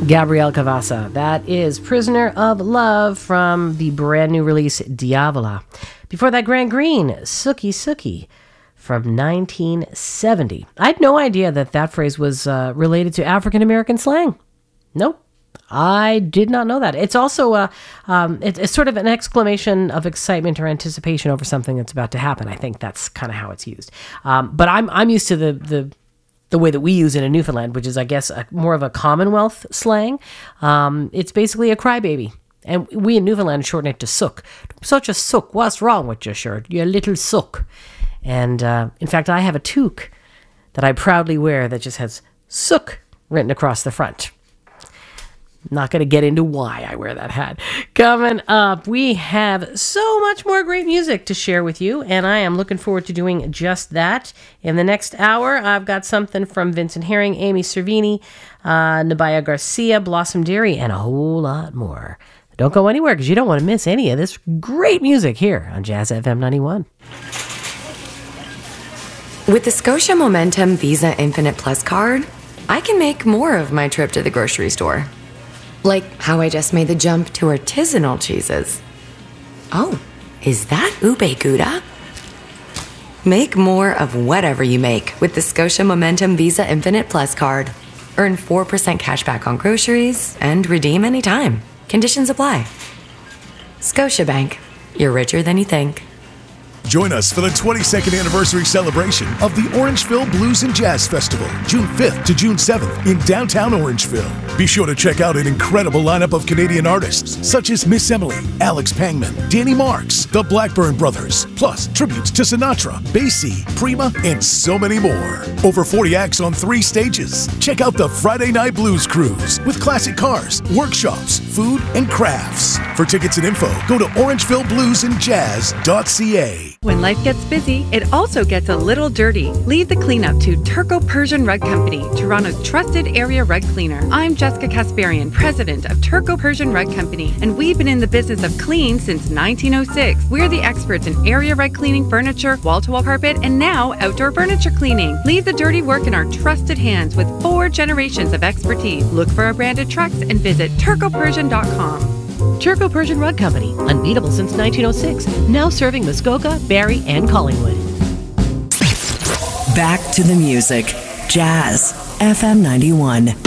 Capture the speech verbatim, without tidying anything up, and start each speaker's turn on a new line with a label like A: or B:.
A: Gabriel Cavassa. That is Prisoner of Love from the brand new release Diavola. Before that, Grant Green, Sookie Sookie from nineteen seventy. I had no idea that that phrase was uh, related to African American slang. Nope. I did not know that. It's also a, um, it, it's sort of an exclamation of excitement or anticipation over something that's about to happen. I think that's kind of how it's used. Um, but I'm I'm used to the the the way that we use it in Newfoundland, which is, I guess, a, more of a Commonwealth slang. Um, it's basically a crybaby. And we in Newfoundland shorten it to sook. Such a sook. What's wrong with your shirt? You little sook. And uh, in fact, I have a toque that I proudly wear that just has sook written across the front. Not going to get into why I wear that hat. Coming up, we have so much more great music to share with you, and I am looking forward to doing just that. In the next hour, I've got something from Vincent Herring, Amy Cervini, uh, Nabaya Garcia, Blossom Dairy, and a whole lot more. Don't go anywhere, because you don't want to miss any of this great music here on Jazz F M ninety-one.
B: With the Scotia Momentum Visa Infinite Plus card, I can make more of my trip to the grocery store. Like how I just made the jump to artisanal cheeses. Oh, is that ube gouda? Make more of whatever you make with the Scotia Momentum Visa Infinite Plus card. Earn four percent cash back on groceries and redeem anytime. Conditions apply. Scotiabank. You're richer than you think.
C: Join us for the twenty-second anniversary celebration of the Orangeville Blues and Jazz Festival, June fifth to June seventh in downtown Orangeville. Be sure to check out an incredible lineup of Canadian artists such as Miss Emily, Alex Pangman, Danny Marks, the Blackburn Brothers, plus tributes to Sinatra, Basie, Prima, and so many more. Over forty acts on three stages. Check out the Friday Night Blues Cruise with classic cars, workshops, food, and crafts. For tickets and info, go to orangeville blues and jazz dot c a.
D: When life gets busy, it also gets a little dirty. Leave the cleanup to Turco Persian Rug Company, Toronto's trusted area rug cleaner. I'm Jessica Kasparian, president of Turco Persian Rug Company, and we've been in the business of clean since nineteen oh six. We're the experts in area rug cleaning, furniture, wall-to-wall carpet, and now outdoor furniture cleaning. Leave the dirty work in our trusted hands with four generations of expertise. Look for our branded trucks and visit turco persian dot com.
A: Turco Persian Rug Company, unbeatable since nineteen oh six, now serving Muskoka, Barrie, and Collingwood.
E: Back to the music. Jazz F M ninety-one.